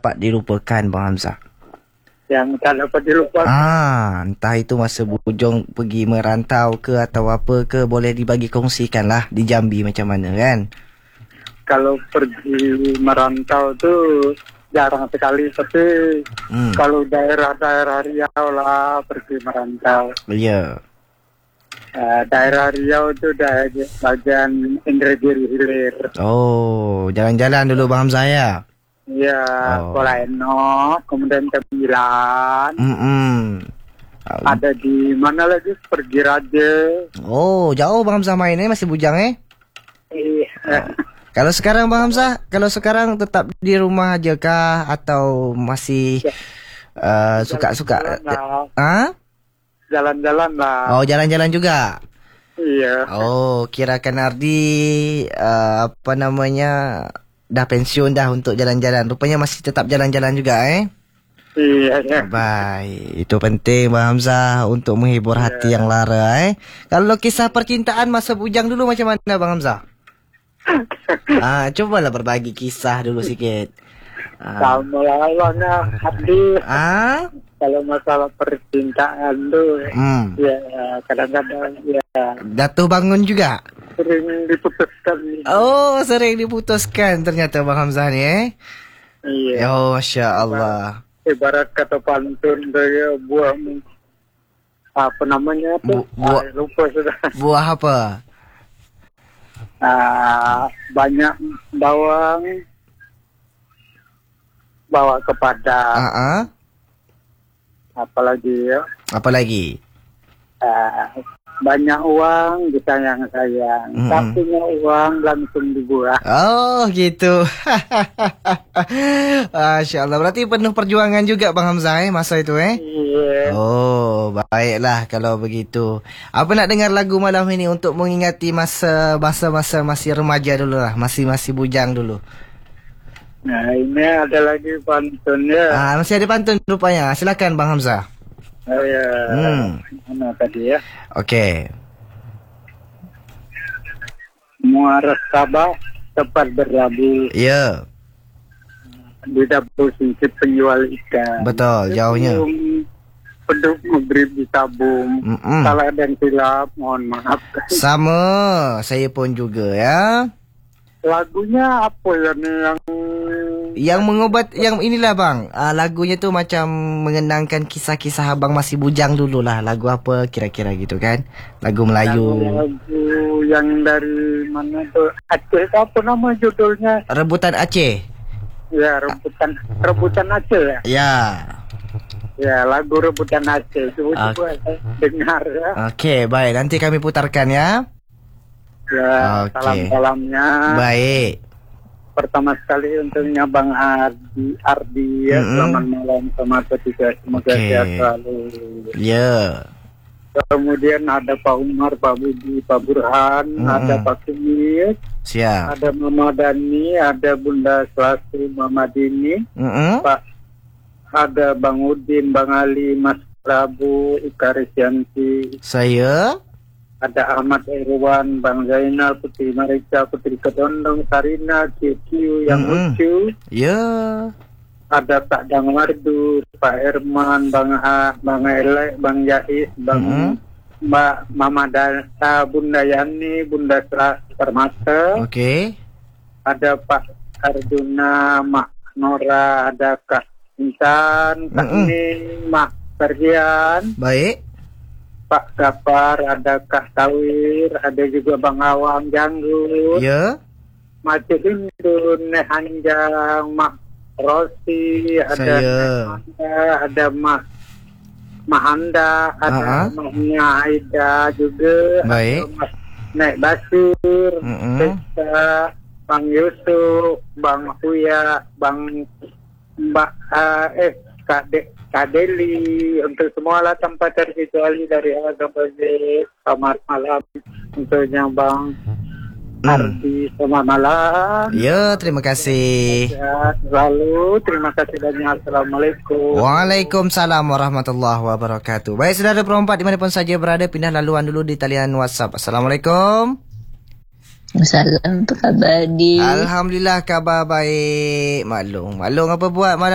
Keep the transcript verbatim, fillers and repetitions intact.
dapat dilupakan Bang Hamzah? Yang tak dapat dilupakan. Ah, entah itu masa bujang pergi merantau ke atau apa ke, boleh dibagi kongsikan lah di Jambi macam mana kan? Kalau pergi merantau tuh jarang sekali, tapi hmm. kalau daerah-daerah Riau lah pergi merantau. Iya. Uh, daerah Riau itu daerah bagian Indragiri Hilir. Oh, jalan-jalan dulu Bang Hamzah ya? Iya, oh. Kuala Enok, kemudian Tembilan. Mm-mm. Ada di mana lagi? Pergi Raja. Oh, jauh Bang Hamzah mainnya, masih bujang eh? Iya. Oh. Kalau sekarang Bang Hamzah, kalau sekarang tetap di rumah aja kah atau masih uh, suka-suka? Ah? Jalan-jalan lah. Oh, jalan-jalan juga. Iya. Oh, kirakan Ardi uh, apa namanya dah pensiun dah untuk jalan-jalan. Rupanya masih tetap jalan-jalan juga eh? Iya, iya. Baik, itu penting Bang Hamzah untuk menghibur iya. hati yang lara eh. Kalau kisah percintaan masa bujang dulu macam mana Bang Hamzah? ah, cobalah berbagi kisah dulu sikit. Ah. Sama lah Abdi. Ah? Kalau masalah percintaan tuh, hmm. ya kadang-kadang ya. Jatuh bangun juga? Sering diputuskan. Oh, sering diputuskan ternyata Bang Hamzah ni eh? Iya. Oh, Masya Allah. Ibarat kata pantun saya, buah apa namanya tuh? Bu, buah, ah, lupa sudah. Buah apa? Ah, banyak bawang bawa kepada. Uh-uh. Apalagi ya? Apalagi? Uh, banyak uang disayang-sayang, mm-hmm. tapi uang langsung dibuang. Oh gitu. Masya Allah. Berarti penuh perjuangan juga Bang Hamzah eh, masa itu eh? Iya. Oh baiklah kalau begitu. Apa nak dengar lagu malam ini untuk mengingati masa masa-masa masih remaja dulu lah, masih masih bujang dulu. Nah ini ada lagi pantunnya. Ah, masih ada pantun rupanya. Silakan Bang Hamzah. Oh ya. Hmm. Mana tadi ya? Okey. Muara Sabah tempat berlabuh. Ya. Di dapur singkit penjual ikan. Betul, jauhnya. Peduk maghrib di tabung. Mm-mm. Salah dan silap, mohon maaf. Sama, saya pun juga ya. Lagunya apa ya nih yang yang mengobat yang inilah bang, uh, lagunya tu macam mengenangkan kisah-kisah abang masih bujang dulu lah. Lagu apa kira-kira gitu kan? Lagu Melayu. Lagu yang dari mana tu? Aceh apa nama judulnya? Rebutan Aceh. Ya, rebutan rebutan Aceh ya. Ya. Ya, lagu Rebutan Aceh itu uh, juga saya dengar ya. Okey, baik. Nanti kami putarkan ya. Ya, okay. Salam-salamnya. Baik. Pertama sekali untuknya Bang Ardi, Ardi ya, mm-hmm. Selamat malam sama ketiga, semoga okay. sehat selalu. Ya. Yeah. Kemudian ada Pak Umar, Pak Budi, Pak Burhan, mm-hmm. ada Pak Kumit, siap. Ada Mama Dani, ada Bunda Selasi, Mama Dini, mm-hmm. Pak, ada Bang Udin, Bang Ali, Mas Prabu, Ika Risyanti. Saya. Ada Ahmad Irwan, Bang Zainal, Putri Marika, Putri Kedondong, Sarina, Kiu yang mm-hmm. lucu. Ya. Yeah. Ada Pak Dangwardu, Pak Herman, Bang A, Bang Elek, Bang Yais, Bang mm-hmm. Mbak Mama Data, Bunda Yani, Bunda Permata. Oke. Okay. Ada Pak Arjuna, Mak Nora, ada Kak Intan, Kak mm-hmm. Ning, Mak Ferdian. Baik. Pak Gapar, ada Kak Tawir, ada juga Bang Awang Janggut. Ya. Macet Indun, Nehanjang, Mak Rosi, ada Nehanda, ada Mak Mahanda, ada uh-huh. Mahnya Aida juga. Baik. Ada Mas Nek Basir, mm-hmm. Testa, Bang Yusuf, Bang Huya, Bang Mbak uh, eh Kak Dek. Kak Deli, untuk semua lah tanpa terkecuali dari awal sampai Z. Selamat malam untuknya Bang hmm. Ardi, selamat malam. Ya, terima kasih. Ya, lalu terima kasih banyak. Assalamualaikum. Waalaikumsalam warahmatullahi wabarakatuh. Baik saudara perempat dimanapun saja berada, pindah laluan dulu di talian WhatsApp. Assalamualaikum. Assalamualaikum, apa khabar di? Alhamdulillah, kabar baik. Maklum, maklum apa buat malam